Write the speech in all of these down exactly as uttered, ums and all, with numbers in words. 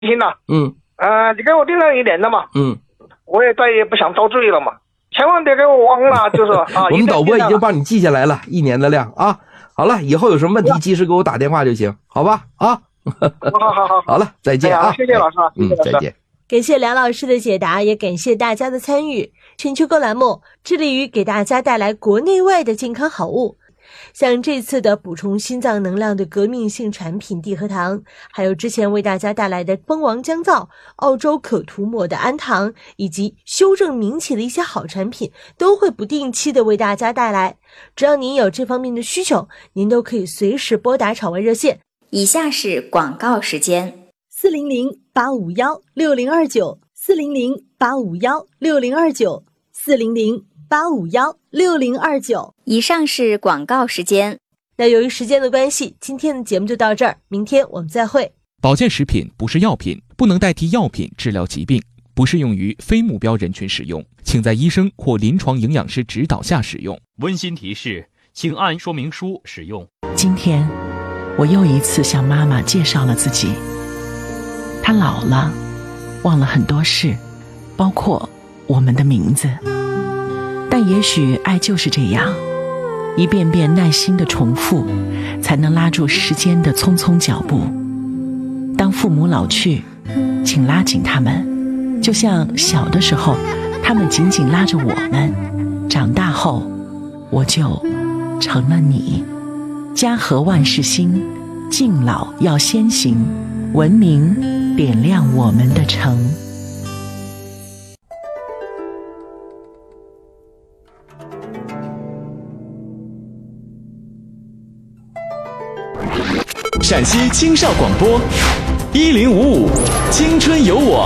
心了。 嗯， 呃，你给我定了一年了嘛。 嗯， 我也再也不想遭罪了嘛，千万别给我忘了，就是啊。 我们导播已经帮你记下来了，一年的量啊。好了，以后有什么问题及时给我打电话就行，好吧？啊， 好好好， 好了，再见啊！ 哎、谢谢老师， 嗯，再见。 感谢梁老师的解答，也感谢大家的参与。全球购栏目致力于给大家带来国内外的健康好物，像这次的补充心脏能量的革命性产品地核糖，还有之前为大家带来的蜂王姜皂、澳洲可涂抹的氨糖，以及修正名起的一些好产品，都会不定期的为大家带来。只要您有这方面的需求，您都可以随时拨打场外热线。 以下是广告时间： 四零零八五幺六零二九，四零零八五幺六零二九，四零零八五幺六零二九。 以上是广告时间。 那由于时间的关系，今天的节目就到这儿，明天我们再会。 保健食品不是药品，不能代替药品治疗疾病，不适用于非目标人群使用，请在医生或临床营养师指导下使用。 温馨提示，请按说明书使用。 今天我又一次向妈妈介绍了自己。她老了，忘了很多事，包括我们的名字。但也许爱就是这样，一遍遍耐心的重复，才能拉住时间的匆匆脚步。当父母老去，请拉紧他们，就像小的时候他们紧紧拉着我们，长大后我就成了你。家和万事兴，敬老要先行，文明点亮我们的城。 陕西青少广播一零五五青春有我。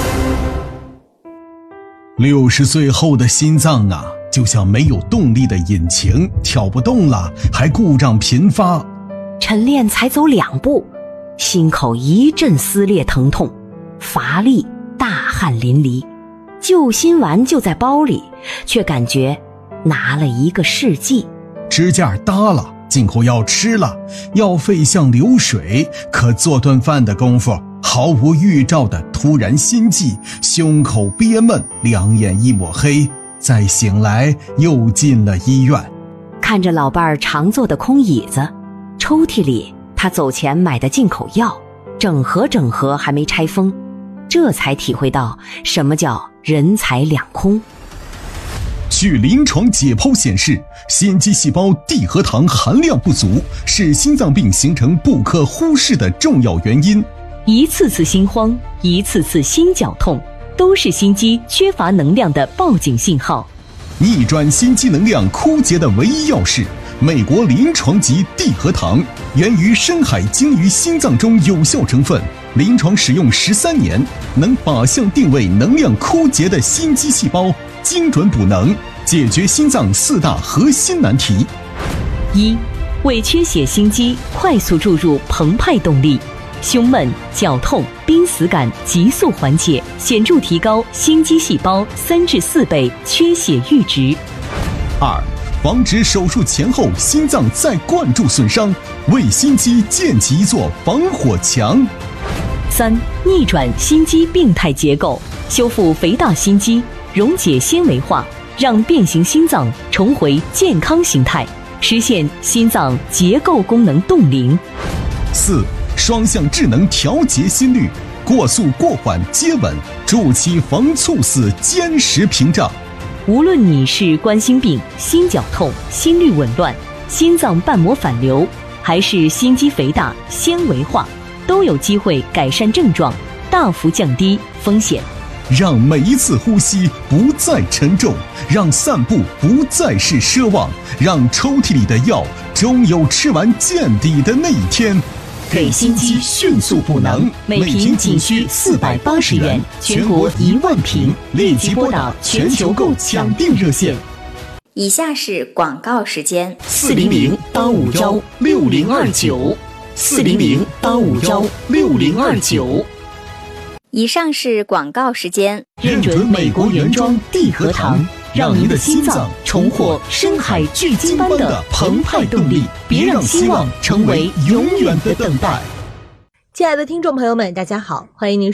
六十岁后的心脏啊，就像没有动力的引擎，跳不动了，还故障频发。 晨练才走两步，心口一阵撕裂疼痛，乏力，大汗淋漓。救心丸就在包里，却感觉拿了一个世纪。 支架搭了，进口药吃了，药费像流水，可做顿饭的功夫，毫无预兆的突然心悸，胸口憋闷，两眼一抹黑，再醒来又进了医院。 看着老伴儿常坐的空椅子，抽屉里他走前买的进口药，整盒整盒还没拆封，这才体会到什么叫人财两空。 据临床解剖显示，心肌细胞地核糖含量不足是心脏病形成不可忽视的重要原因。 一次次心慌，一次次心绞痛，都是心肌缺乏能量的报警信号。 逆转心肌能量枯竭的唯一药是美国临床级地核糖，源于深海鲸鱼心脏中有效成分，临床使用十三年，能靶向定位能量枯竭的心肌细胞，精准补能，解决心脏四大核心难题。 一、为缺血心肌快速注入澎湃动力，胸闷、绞痛、濒死感急速缓解，显著提高心肌细胞三至四倍缺血阈值。 二、防止手术前后心脏再灌注损伤，为心肌建起一座防火墙。 三、逆转心肌病态结构，修复肥大心肌，溶解纤维化，让变形心脏重回健康形态，实现心脏结构功能冻龄。 四、双向智能调节心率，过速过缓接稳，筑起防猝死坚实屏障。 无论你是冠心病、心绞痛、心律紊乱、心脏瓣膜反流，还是心肌肥大、纤维化，都有机会改善症状，大幅降低风险。 让每一次呼吸不再沉重，让散步不再是奢望，让抽屉里的药终有吃完见底的那一天。 给心肌迅速补能，每瓶仅需四百八十元，全国一万瓶，立即拨打全球购抢订热线。 以下是广告时间： 四零零八五幺六零二九，四零零八五幺六零二九。 以上是广告时间。 认准美国原装地核糖，让您的心脏重获深海巨鲸般的澎湃动力，别让希望成为永远的等待。 亲爱的听众朋友们，大家好，欢迎您